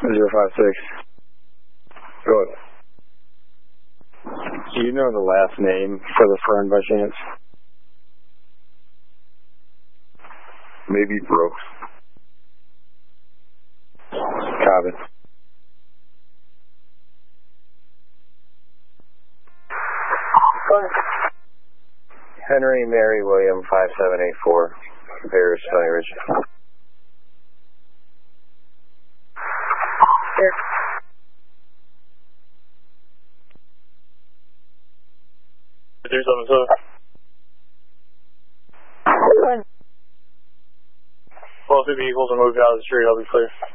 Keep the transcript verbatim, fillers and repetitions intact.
zero five six. Go ahead. Do you know the last name for the friend by chance? Maybe Brooks. Copy. Henry Mary William five seven eight four. Paris, Stony Ridge. Here. three seven seven. One. Both of the vehicles are moved out of the street. I'll be clear.